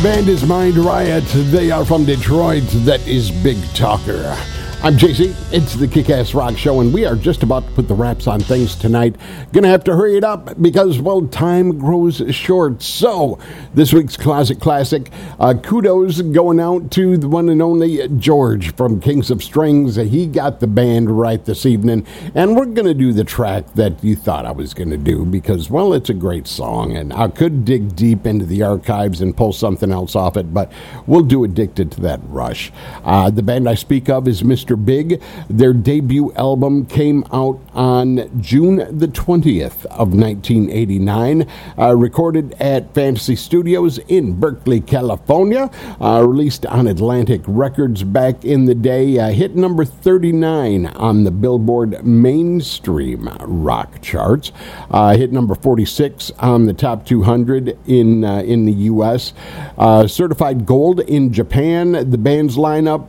band is Mind Riot. They are from Detroit. That is Big Talker. I'm JC. It's the Kick-Ass Rock Show, and we are just about to put the wraps on things tonight. Gonna have to hurry it up because, well, time grows short. So, this week's Closet Classic, kudos going out to the one and only George from Kings of Strings. He got the band right this evening, and we're gonna do the track that you thought I was gonna do because, well, it's a great song, and I could dig deep into the archives and pull something else off it, but we'll do Addicted to That Rush. The band I speak of is Mr. Big. Their debut album came out on June the 20th of 1989, recorded at Fantasy Studios in Berkeley, California, released on Atlantic Records back in the day, hit number 39 on the Billboard mainstream rock charts, hit number 46 on the top 200 in the U.S., certified gold in Japan. The band's lineup,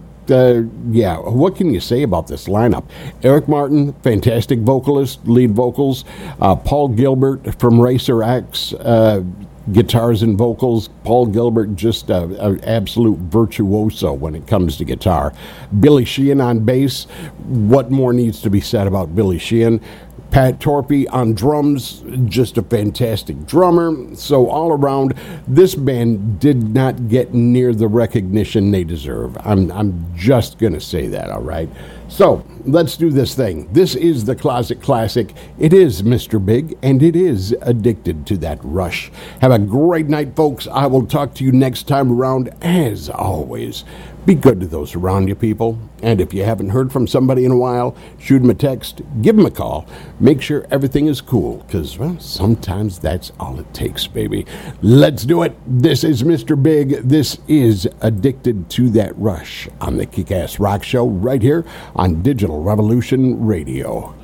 what can you say about this lineup? Eric Martin, fantastic vocalist, lead vocals. Paul Gilbert from Racer X, guitars and vocals. Paul Gilbert, just an absolute virtuoso when it comes to guitar. Billy Sheehan on bass. What more needs to be said about Billy Sheehan? Pat Torpey on drums, just a fantastic drummer. So all around, this band did not get near the recognition they deserve. I'm just going to say that, all right? So let's do this thing. This is the Closet Classic. It is Mr. Big, and it is Addicted to That Rush. Have a great night, folks. I will talk to you next time around. As always, be good to those around you, people. And if you haven't heard from somebody in a while, shoot them a text, give them a call. Make sure everything is cool, because, well, sometimes that's all it takes, baby. Let's do it. This is Mr. Big. This is Addicted to That Rush on the Kick-Ass Rock Show right here on Digital Revolution Radio.